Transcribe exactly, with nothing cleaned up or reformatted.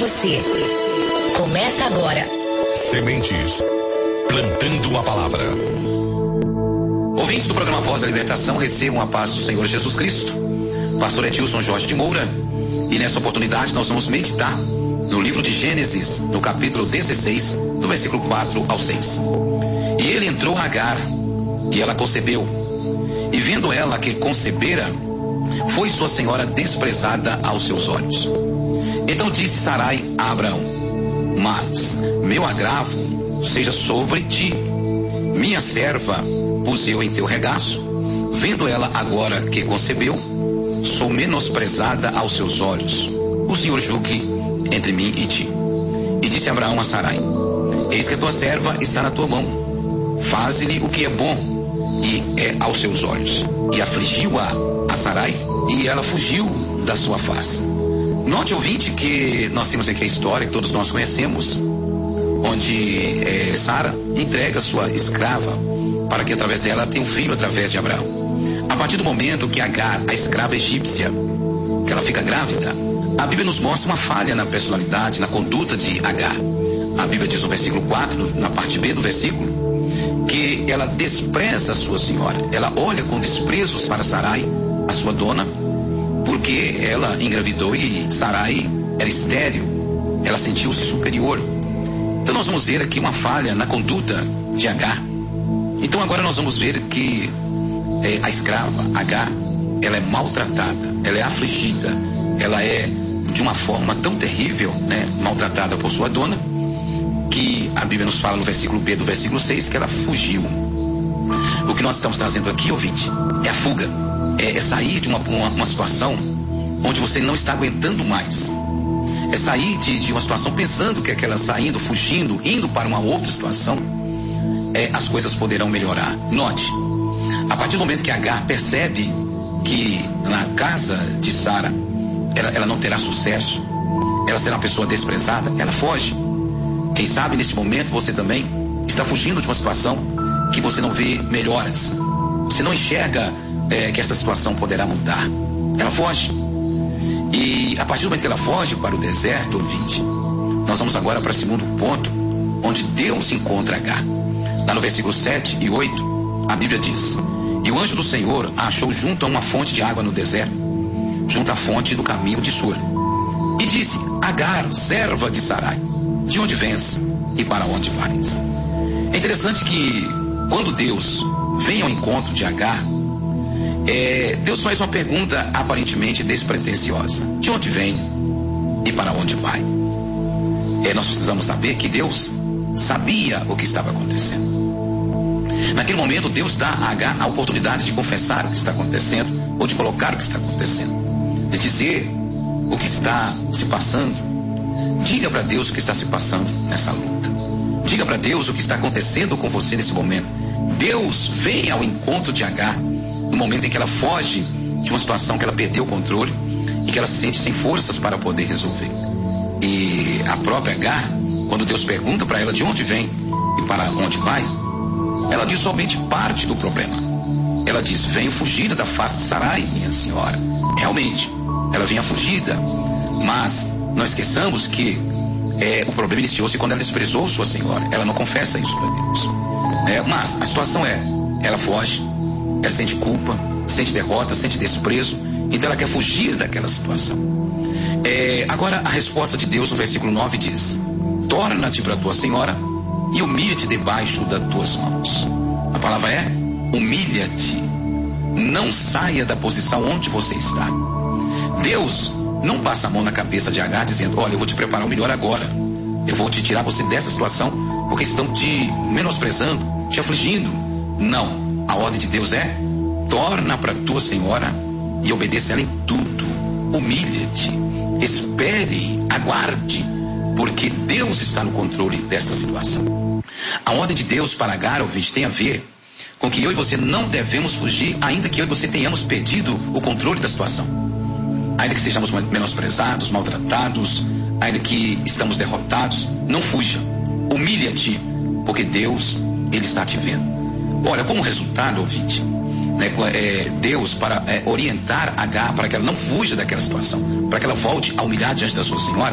você. Começa agora. Sementes, plantando a palavra. Ouvintes do programa Voz da Libertação, recebam a paz do Senhor Jesus Cristo. Pastor Edilson Jorge de Moura. E nessa oportunidade nós vamos meditar no livro de Gênesis, no capítulo dezesseis, do versículo quatro ao seis. E ele entrou a Agar, e ela concebeu. E vendo ela que concebera, foi sua senhora desprezada aos seus olhos. Então disse Sarai a Abraão: mas meu agravo seja sobre ti, minha serva pus eu em teu regaço. Vendo ela agora que concebeu, sou menosprezada aos seus olhos. O Senhor julgue entre mim e ti. E disse Abraão a Sarai: eis que a tua serva está na tua mão, faze-lhe o que é bom e é aos seus olhos. E afligiu-a a Sarai, e ela fugiu da sua face. Note, ouvinte, que nós temos aqui a história que todos nós conhecemos, onde é, Sara entrega sua escrava para que através dela tenha um filho através de Abraão. A partir do momento que Agar, a escrava egípcia, que ela fica grávida, a Bíblia nos mostra uma falha na personalidade, na conduta de Agar. A Bíblia diz no versículo quatro, na parte B do versículo, que ela despreza a sua senhora. Ela olha com desprezos para Sarai, a sua dona, porque ela engravidou e Sarai era estéril. Ela sentiu-se superior. Então nós vamos ver aqui uma falha na conduta de Agar. Então agora nós vamos ver que é, a escrava, Agar, ela é maltratada, ela é afligida, ela é de uma forma tão terrível, né, maltratada por sua dona, que a Bíblia nos fala no versículo B do versículo seis que ela fugiu. O que nós estamos trazendo aqui, ouvinte, é a fuga. É, é sair de uma, uma, uma situação onde você não está aguentando mais. É sair de, de uma situação pensando que aquela saindo, fugindo, indo para uma outra situação, é, as coisas poderão melhorar. Note, a partir do momento que Agar percebe que na casa de Sara ela, ela não terá sucesso, ela será uma pessoa desprezada, ela foge. Quem sabe nesse momento você também está fugindo de uma situação que você não vê melhoras. Você não enxerga é, que essa situação poderá mudar. Ela foge. E a partir do momento que ela foge para o deserto, ouvinte, nós vamos agora para o segundo ponto, onde Deus encontra Agar. Lá no versículo sete e oito, a Bíblia diz: e o anjo do Senhor a achou junto a uma fonte de água no deserto, junto à fonte do caminho de Sur. E disse: Agar, serva de Sarai, de onde vens e para onde vais? É interessante que quando Deus vem ao encontro de Agar, é, Deus faz uma pergunta aparentemente despretensiosa: de onde vem e para onde vai? É, nós precisamos saber que Deus sabia o que estava acontecendo. Naquele momento, Deus dá a Agar a oportunidade de confessar o que está acontecendo, ou de colocar o que está acontecendo, de dizer o que está se passando. Diga para Deus o que está se passando nessa luta. Diga para Deus o que está acontecendo com você nesse momento. Deus vem ao encontro de Agar no momento em que ela foge de uma situação que ela perdeu o controle e que ela se sente sem forças para poder resolver. E a própria Agar, quando Deus pergunta para ela de onde vem e para onde vai, ela diz somente parte do problema. Ela diz: venho fugida da face de Sarai, minha senhora. Realmente, ela vinha fugida, mas não esqueçamos que é, o problema iniciou-se quando ela desprezou sua senhora. Ela não confessa isso para Deus. É, mas a situação é, ela foge, ela sente culpa, sente derrota, sente desprezo, então ela quer fugir daquela situação. É, agora a resposta de Deus no versículo nove diz: torna-te para a tua senhora e humilha-te debaixo das tuas mãos. A palavra é: humilha-te. Não saia da posição onde você está. Deus não passa a mão na cabeça de Agar dizendo: olha, eu vou te preparar o melhor agora, eu vou te tirar você dessa situação porque estão te menosprezando, te afligindo. Não, a ordem de Deus é: torna para tua senhora e obedeça ela em tudo. Humilha-te, espere, aguarde, porque Deus está no controle desta situação. A ordem de Deus para Agar, ouvinte, tem a ver com que eu e você não devemos fugir, ainda que eu e você tenhamos perdido o controle da situação, ainda que sejamos menosprezados, maltratados, ainda que estamos derrotados. Não fuja, humilha-te, porque Deus, Ele está te vendo. Olha, como resultado, ouvinte, né, é, Deus, para é, orientar Agar para que ela não fuja daquela situação, para que ela volte a humilhar diante da sua senhora,